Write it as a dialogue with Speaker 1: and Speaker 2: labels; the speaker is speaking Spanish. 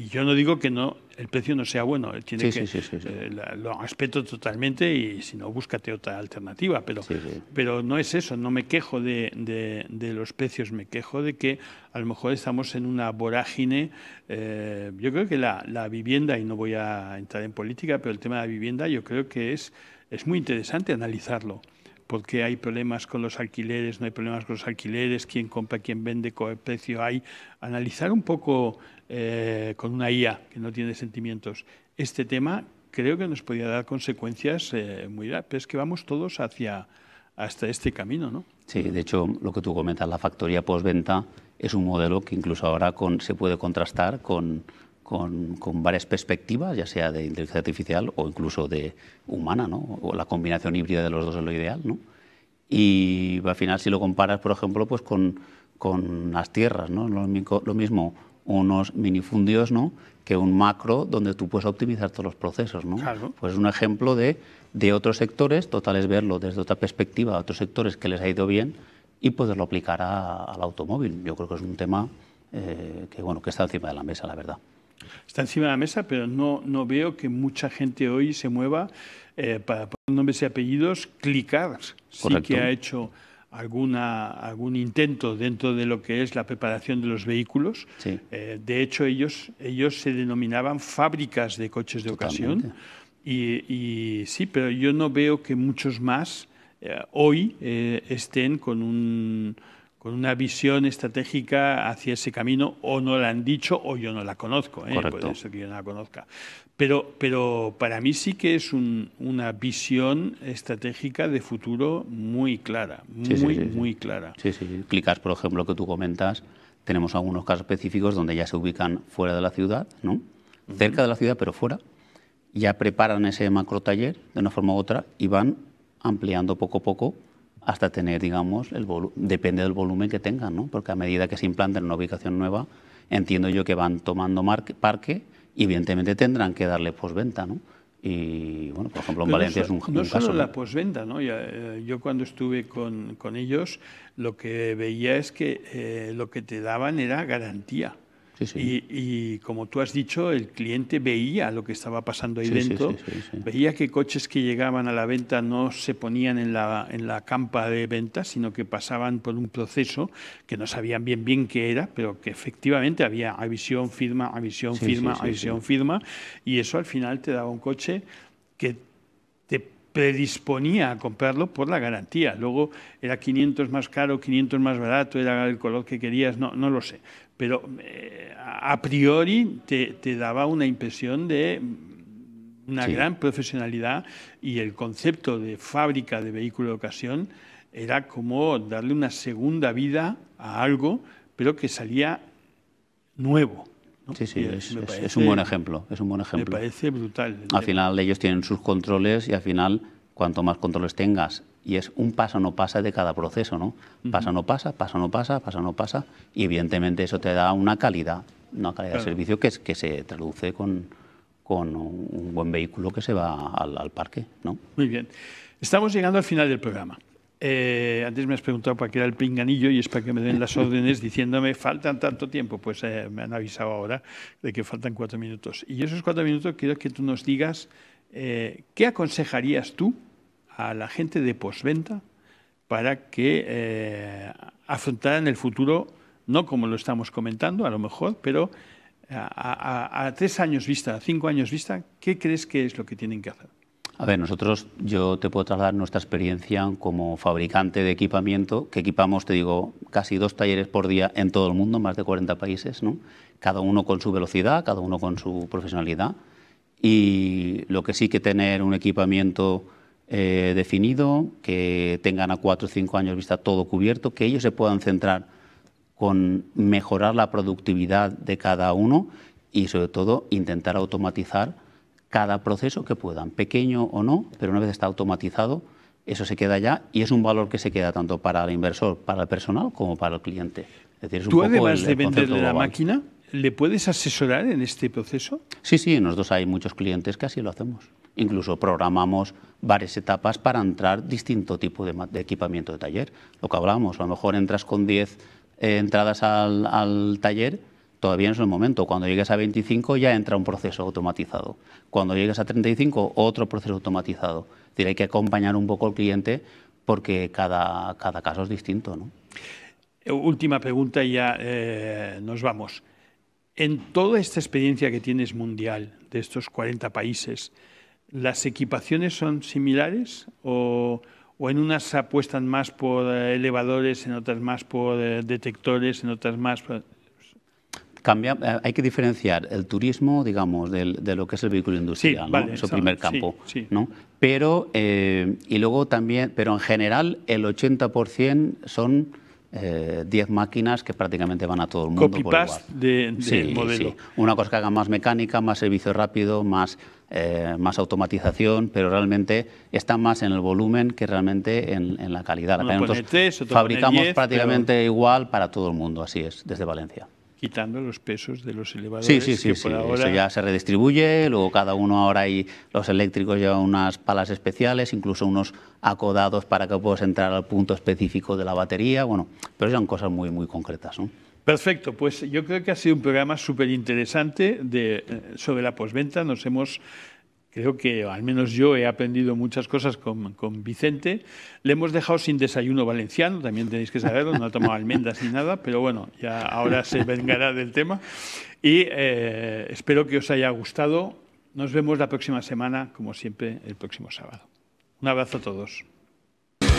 Speaker 1: y yo no digo que no el precio no sea bueno, tiene
Speaker 2: Sí,
Speaker 1: que
Speaker 2: sí, sí, sí.
Speaker 1: lo respeto totalmente y si no, búscate otra alternativa, pero,
Speaker 2: Sí, sí.
Speaker 1: pero no es eso, no me quejo de los precios, me quejo de que a lo mejor estamos en una vorágine. Yo creo que la vivienda, y no voy a entrar en política, pero el tema de la vivienda yo creo que es muy interesante analizarlo. Porque hay problemas con los alquileres, no hay problemas con los alquileres, quién compra, quién vende, con el precio hay. Analizar un poco con una IA que no tiene sentimientos este tema, creo que nos podría dar consecuencias muy graves. Pero es que vamos todos hasta este camino, ¿no?
Speaker 2: Sí, de hecho, lo que tú comentas, la factoría postventa es un modelo que incluso ahora se puede contrastar con varias perspectivas, ya sea de inteligencia artificial o incluso de humana, ¿no? O la combinación híbrida de los dos es lo ideal, ¿no? Y al final, si lo comparas, por ejemplo, pues con las tierras, ¿no? Lo mismo unos minifundios, ¿no?, que un macro donde tú puedes optimizar todos los procesos, ¿no?
Speaker 1: Claro.
Speaker 2: Pues es un ejemplo de otros sectores, total es verlo desde otra perspectiva, otros sectores que les ha ido bien y poderlo aplicar al automóvil. Yo creo que es un tema que está encima de la mesa, la verdad.
Speaker 1: Está encima de la mesa, pero no veo que mucha gente hoy se mueva para poner nombres y apellidos. Clicar sí que ha hecho algún intento dentro de lo que es la preparación de los vehículos.
Speaker 2: Sí.
Speaker 1: De hecho, ellos se denominaban fábricas de coches de ocasión. Y sí, pero yo no veo que muchos más hoy estén con una visión estratégica hacia ese camino, o no la han dicho o yo no la conozco, puede ser que yo no la conozca. Pero para mí sí que es una visión estratégica de futuro muy clara, muy clara.
Speaker 2: Sí, sí. Clicas, por ejemplo, que tú comentas, tenemos algunos casos específicos donde ya se ubican fuera de la ciudad, ¿no? Cerca de la ciudad, pero fuera. Ya preparan ese macro taller de una forma u otra y van ampliando poco a poco hasta tener, digamos, depende del volumen que tengan, ¿no? Porque a medida que se implanten en una ubicación nueva, entiendo yo que van tomando parque y evidentemente tendrán que darle postventa, ¿no? Y, bueno, por ejemplo, en Valencia es un caso.
Speaker 1: No solo la postventa, ¿no? Yo cuando estuve con ellos, lo que veía es que lo que te daban era garantía.
Speaker 2: Sí, sí.
Speaker 1: Y como tú has dicho, el cliente veía lo que estaba pasando ahí dentro, veía que coches que llegaban a la venta no se ponían en la campa de venta, sino que pasaban por un proceso que no sabían bien qué era, pero que efectivamente había visión, firma, firma, y eso al final te daba un coche que te predisponía a comprarlo por la garantía. Luego era 500 más caro, 500 más barato, era el color que querías, no lo sé. Pero a priori te daba una impresión de una gran profesionalidad, y el concepto de fábrica de vehículo de ocasión era como darle una segunda vida a algo, pero que salía nuevo, ¿no?
Speaker 2: Sí, es un buen ejemplo,
Speaker 1: Me parece brutal.
Speaker 2: Al final ellos tienen sus controles y al final cuanto más controles tengas, y es un pasa o no pasa de cada proceso, ¿no? Pasa o no pasa, pasa o no pasa, pasa o no pasa, y evidentemente eso te da una calidad de servicio que se traduce con un buen vehículo que se va al parque, ¿no?
Speaker 1: Muy bien. Estamos llegando al final del programa. Antes me has preguntado para qué era el pinganillo y es para que me den las órdenes diciéndome faltan tanto tiempo. Pues me han avisado ahora de que faltan 4 minutos. Y esos 4 minutos quiero que tú nos digas qué aconsejarías tú a la gente de postventa para que afrontaran el futuro, no como lo estamos comentando a lo mejor, pero a 3 años vista, a 5 años vista, ¿qué crees que es lo que tienen que hacer?
Speaker 2: A ver, yo te puedo trasladar nuestra experiencia como fabricante de equipamiento, que equipamos, te digo, casi 2 talleres por día en todo el mundo, más de 40 países, ¿no? Cada uno con su velocidad, cada uno con su profesionalidad. Y lo que sí que tener un equipamiento definido, que tengan a 4 o 5 años vista todo cubierto, que ellos se puedan centrar con mejorar la productividad de cada uno y, sobre todo, intentar automatizar cada proceso que puedan, pequeño o no, pero una vez está automatizado, eso se queda ya y es un valor que se queda tanto para el inversor, para el personal, como para el cliente. Es decir, es
Speaker 1: ¿Tú,
Speaker 2: un poco
Speaker 1: además de venderle la
Speaker 2: global.
Speaker 1: máquina, le puedes asesorar en este proceso?
Speaker 2: Sí, nosotros hay muchos clientes que así lo hacemos. Incluso programamos varias etapas para entrar distinto tipo de equipamiento de taller. Lo que hablábamos, a lo mejor entras con 10 entradas al taller, todavía no es el momento. Cuando llegues a 25 ya entra un proceso automatizado. Cuando llegues a 35, otro proceso automatizado. Es decir, hay que acompañar un poco al cliente porque cada caso es distinto, ¿no?
Speaker 1: Última pregunta y ya nos vamos. En toda esta experiencia que tienes mundial de estos 40 países, ¿las equipaciones son similares o en unas apuestan más por elevadores, en otras más por detectores, en otras más por...
Speaker 2: Hay que diferenciar el turismo, digamos, de lo que es el vehículo industrial,
Speaker 1: sí,
Speaker 2: ¿no?
Speaker 1: vale,
Speaker 2: Es el primer campo,
Speaker 1: sí.
Speaker 2: ¿no? Pero, y luego también, pero en general el 80% son 10 máquinas que prácticamente van a todo el mundo por igual.
Speaker 1: Copy-paste del modelo.
Speaker 2: Sí. Una cosa que haga más mecánica, más servicio rápido, más automatización, pero realmente está más en el volumen que realmente en la calidad.
Speaker 1: Nosotros
Speaker 2: fabricamos
Speaker 1: 10,
Speaker 2: prácticamente igual para todo el mundo, así es, desde Valencia.
Speaker 1: Quitando los pesos de los elevadores.
Speaker 2: Sí. Ahora... Eso ya se redistribuye, luego cada uno ahora los eléctricos llevan unas palas especiales, incluso unos acodados para que puedas entrar al punto específico de la batería, bueno, pero son cosas muy, muy concretas, ¿no?
Speaker 1: Perfecto, pues yo creo que ha sido un programa súper interesante sobre la postventa. Creo que al menos yo he aprendido muchas cosas con Vicente. Le hemos dejado sin desayuno valenciano, también tenéis que saberlo, no ha tomado almendras ni nada, pero bueno, ya ahora se vengará del tema. Y espero que os haya gustado. Nos vemos la próxima semana, como siempre, el próximo sábado. Un abrazo a todos.